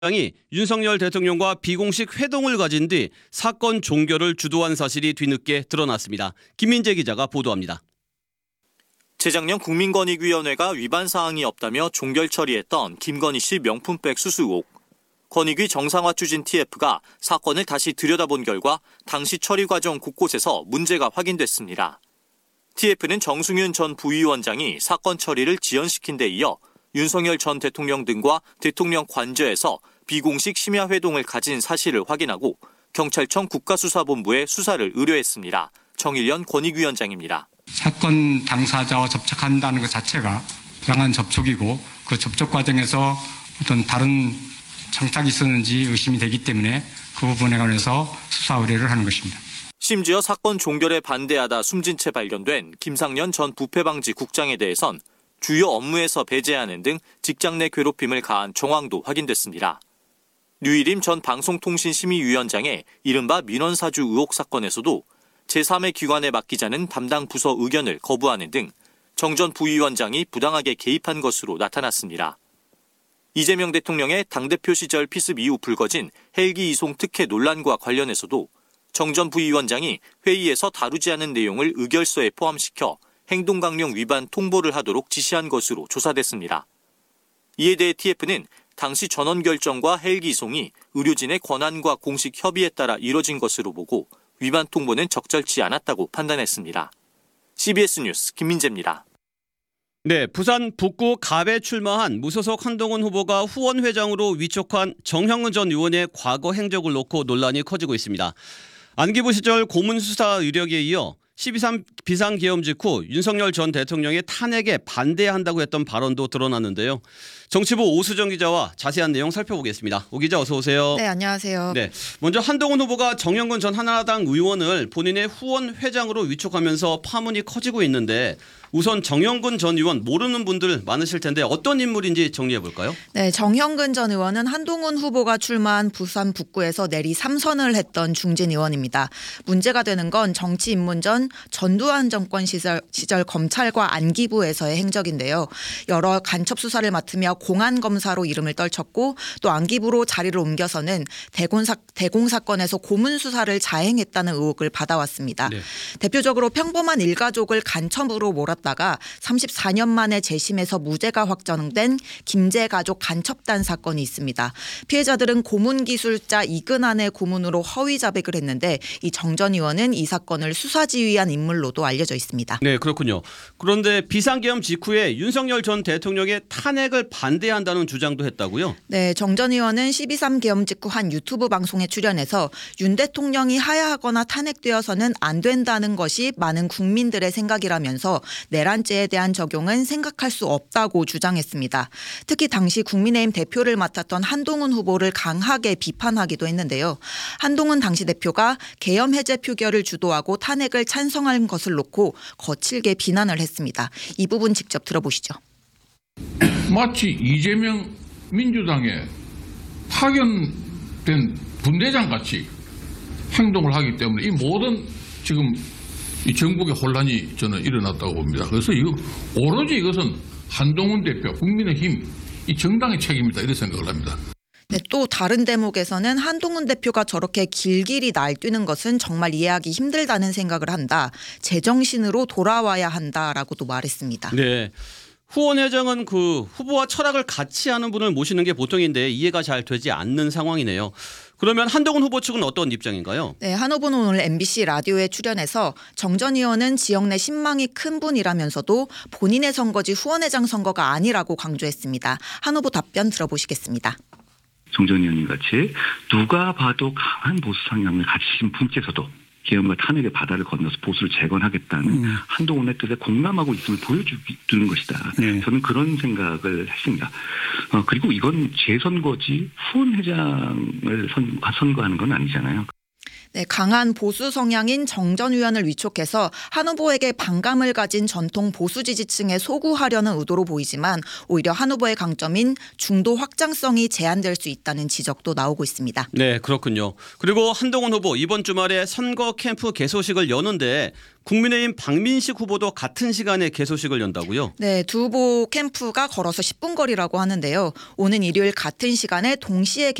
당이 윤석열 대통령과 비공식 회동을 가진 뒤 사건 종결을 주도한 사실이 뒤늦게 드러났습니다. 김민재 기자가 보도합니다. 재작년 국민권익위원회가 위반 사항이 없다며 종결 처리했던 김건희 씨 명품백 수수 의혹. 권익위 정상화 추진 TF가 사건을 다시 들여다본 결과 당시 처리 과정 곳곳에서 문제가 확인됐습니다. TF는 정승윤 전 부위원장이 사건 처리를 지연시킨 데 이어 윤석열 전 대통령 등과 대통령 관저에서 비공식 심야 회동을 가진 사실을 확인하고 경찰청 국가수사본부에 수사를 의뢰했습니다. 정일련 권익위원장입니다. 사건 당사자와 접촉한다는 것 자체가 부당한 접촉이고 그 접촉 과정에서 어떤 다른 청탁이 있었는지 의심이 되기 때문에 그 부분에 관해서 수사 의뢰를 하는 것입니다. 심지어 사건 종결에 반대하다 숨진 채 발견된 김상년 전 부패방지 국장에 대해선 주요 업무에서 배제하는 등 직장 내 괴롭힘을 가한 정황도 확인됐습니다. 류일임 전 방송통신심의위원장의 이른바 민원사주 의혹 사건에서도 제3의 기관에 맡기자는 담당 부서 의견을 거부하는 등 정 전 부위원장이 부당하게 개입한 것으로 나타났습니다. 이재명 대통령의 당대표 시절 피습 이후 불거진 헬기 이송 특혜 논란과 관련해서도 정 전 부위원장이 회의에서 다루지 않은 내용을 의결서에 포함시켜 행동강령 위반 통보를 하도록 지시한 것으로 조사됐습니다. 이에 대해 TF는 당시 전원 결정과 헬기 이송이 의료진의 권한과 공식 협의에 따라 이뤄진 것으로 보고 위반 통보는 적절치 않았다고 판단했습니다. CBS 뉴스 김민재입니다. 네, 부산 북구 갑에 출마한 무소속 한동훈 후보가 후원 회장으로 위촉한 정형근 전 의원의 과거 행적을 놓고 논란이 커지고 있습니다. 안기부 시절 고문 수사 이력에 이어 12.3 비상계엄 직후 윤석열 전 대통령의 탄핵에 반대한다고 했던 발언도 드러났는데요. 정치부 오수정 기자와 자세한 내용 살펴보겠습니다. 오 기자 어서 오세요. 네, 안녕하세요. 네, 먼저 한동훈 후보가 정형근 전 한나라당 의원을 본인의 후원 회장으로 위촉하면서 파문이 커지고 있는데 우선 정형근 전 의원 모르는 분들 많으실 텐데 어떤 인물인지 정리해 볼까요? 네, 정형근 전 의원은 한동훈 후보가 출마한 부산 북구에서 내리 3선을 했던 중진 의원입니다. 문제가 되는 건 정치 입문 전 전두환 정권 시절 검찰과 안기부에서의 행적인데요. 여러 간첩 수사를 맡으며 공안검사로 이름을 떨쳤고 또 안기부로 자리를 옮겨서는 대공 사건에서 고문 수사를 자행했다는 의혹을 받아왔습니다. 네. 대표적으로 평범한 일가족을 간첩으로 몰았다가 34년 만에 재심에서 무죄가 확정된 김제 가족 간첩단 사건이 있습니다. 피해자들은 고문 기술자 이근한의 고문으로 허위 자백을 했는데 이 정 전 의원은 이 사건을 수사 지휘한 인물로도 알려져 있습니다. 네, 그렇군요. 그런데 비상계엄 직후에 윤석열 전 대통령의 탄핵을 반대한다는 주장도 했다고요? 네, 정 전 의원은 12.3 계엄 직후 한 유튜브 방송에 출연해서 윤 대통령이 하야하거나 탄핵되어서는 안 된다는 것이 많은 국민들의 생각이라면서 내란죄에 대한 적용은 생각할 수 없다고 주장했습니다. 특히 당시 국민의힘 대표를 맡았던 한동훈 후보를 강하게 비판하기도 했는데요. 한동훈 당시 대표가 계엄 해제 표결을 주도하고 탄핵을 찬성한 것을 놓고 거칠게 비난을 했습니다. 이 부분 직접 들어보시죠. 마치 이재명 민주당에 파견된 분대장 같이 행동을 하기 때문에 이 모든 지금 이 전국의 혼란이 저는 일어났다고 봅니다. 그래서 오로지 이것은 한동훈 대표, 국민의힘 이 정당의 책임이다 이런 생각을 합니다. 네, 또 다른 대목에서는 한동훈 대표가 저렇게 길길이 날뛰는 것은 정말 이해하기 힘들다는 생각을 한다. 제정신으로 돌아와야 한다라고도 말했습니다. 네. 후원 회장은 그 후보와 철학을 같이 하는 분을 모시는 게 보통인데 이해가 잘 되지 않는 상황이네요. 그러면 한동훈 후보 측은 어떤 입장인가요? 네, 한 후보는 오늘 MBC 라디오에 출연해서 정 전 의원은 지역 내 신망이 큰 분이라면서도 본인의 선거지 후원회장 선거가 아니라고 강조했습니다. 한 후보 답변 들어보시겠습니다. 정 전 의원님 같이 누가 봐도 강한 보수 성향을 가지신 분께서도 계엄과 탄핵의 바다를 건너서 보수를 재건하겠다는 한동훈의 뜻에 공감하고 있음을 보여주는 것이다. 네. 저는 그런 생각을 했습니다. 그리고 이건 제 선거지 후원 회장을 선거하는 건 아니잖아요. 네, 강한 보수 성향인 정 전 의원을 위촉해서 한 후보에게 반감을 가진 전통 보수 지지층에 소구하려는 의도로 보이지만 오히려 한 후보의 강점인 중도 확장성이 제한될 수 있다는 지적도 나오고 있습니다. 네, 그렇군요. 그리고 한동훈 후보 이번 주말에 선거 캠프 개소식을 여는데 국민의힘 박민식 후보도 같은 시간에 개소식을 연다고요? 네, 두 후보 캠프가 걸어서 10분 거리라고 하는데요. 오는 일요일 같은 시간에 동시에